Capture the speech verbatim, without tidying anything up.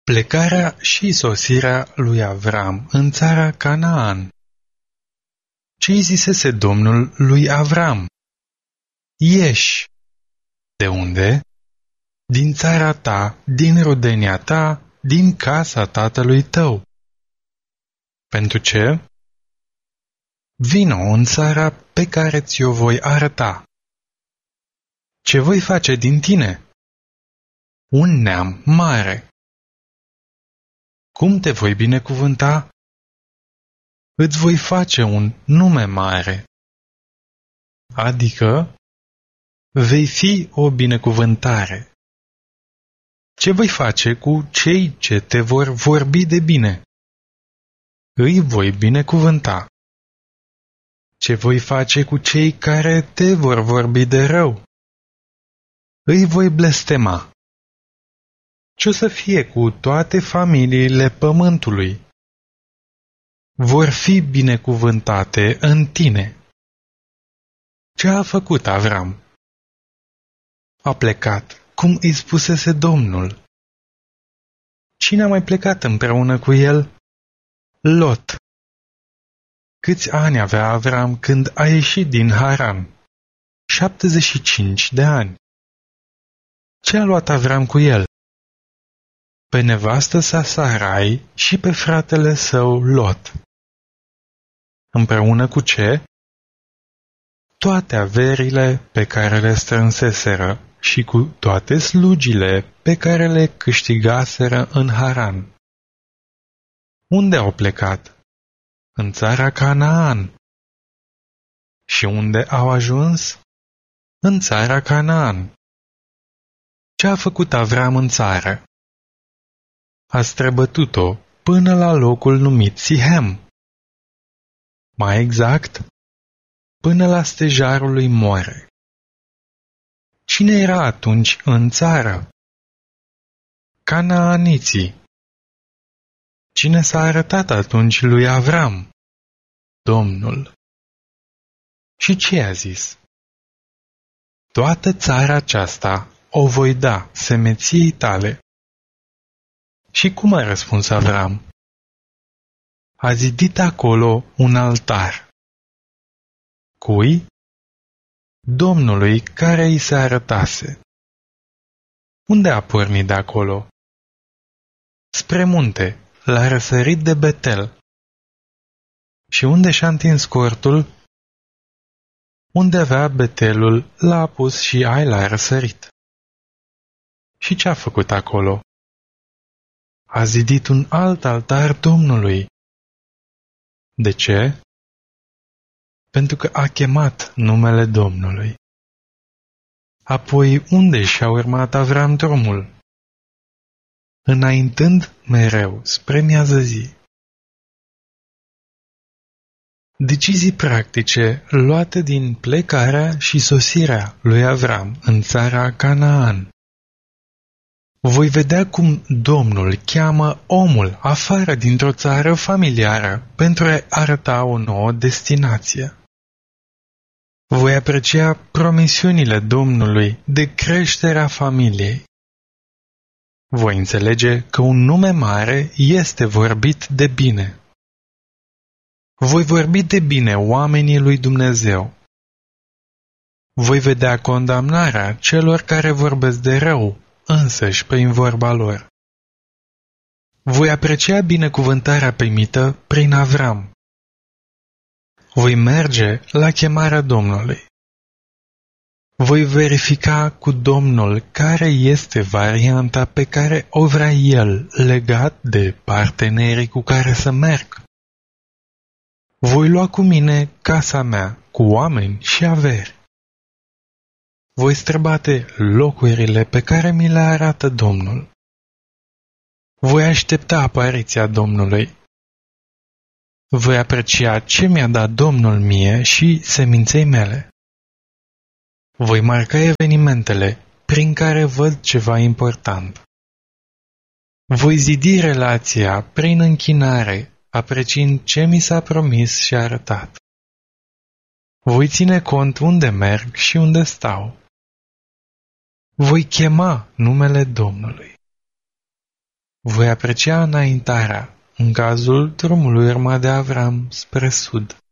Plecarea și sosirea lui Avram în țara Canaan. Ce-i zisese Domnul lui Avram? Ieși! De unde? Din țara ta, din rudenia ta, din casa tatălui tău. Pentru ce? Vino în țara pe care ți-o voi arăta. Ce voi face din tine? Un neam mare. Cum te voi binecuvânta? Îți voi face un nume mare. Adică, vei fi o binecuvântare. Ce voi face cu cei ce te vor vorbi de bine? Îi voi binecuvânta. Ce voi face cu cei care te vor vorbi de rău? Îi voi blestema. Ce o să fie cu toate familiile pământului? Vor fi binecuvântate în tine. Ce a făcut Avram? A plecat, cum îi spusese Domnul. Cine a mai plecat împreună cu el? Lot. Câți ani avea Avram când a ieșit din Haran? șaptezeci și cinci de ani. Ce a luat Avram cu el? Pe nevastă sa Sarai și pe fratele său Lot. Împreună cu ce? Toate averile pe care le strânseseră și cu toate slugile pe care le câștigaseră în Haran. Unde au plecat? În țara Canaan. Și unde au ajuns? În țara Canaan. Ce a făcut Avram în țară? A străbătut-o până la locul numit Sihem. Mai exact, până la stejarul lui More. Cine era atunci în țară? Canaaniții. Cine s-a arătat atunci lui Avram? Domnul. Și ce a zis? Toată țara aceasta o voi da semeției tale. Și cum a răspuns Avram? A zidit acolo un altar. Cui? Domnului care îi se arătase. Unde a pornit de acolo? Spre munte, la răsărit de Betel. Și unde și-a întins cortul? Unde avea Betelul, l-a pus și Ai la răsărit. Și ce a făcut acolo? A zidit un alt altar Domnului. De ce? Pentru că a chemat numele Domnului. Apoi unde și-a urmat Avram drumul? Înaintând mereu spre miază zi. Decizii practice luate din plecarea și sosirea lui Avram în țara Canaan. Voi vedea cum Domnul cheamă omul afară dintr-o țară familiară pentru a arăta o nouă destinație. Voi aprecia promisiunile Domnului de creșterea familiei. Voi înțelege că un nume mare este vorbit de bine. Voi vorbi de bine oamenii lui Dumnezeu. Voi vedea condamnarea celor care vorbesc de rău, însăși prin vorba lor. Voi aprecia binecuvântarea primită prin Avram. Voi merge la chemarea Domnului. Voi verifica cu Domnul care este varianta pe care o vrea El legat de partenerii cu care să merg. Voi lua cu mine casa mea cu oameni și averi. Voi străbate locurile pe care mi le arată Domnul. Voi aștepta apariția Domnului. Voi aprecia ce mi-a dat Domnul mie și seminței mele. Voi marca evenimentele prin care văd ceva important. Voi zidi relația prin închinare, apreciind ce mi s-a promis și arătat. Voi ține cont unde merg și unde stau. Voi chema numele Domnului. Voi aprecia înaintarea, în cazul drumului urmat de Avram spre sud.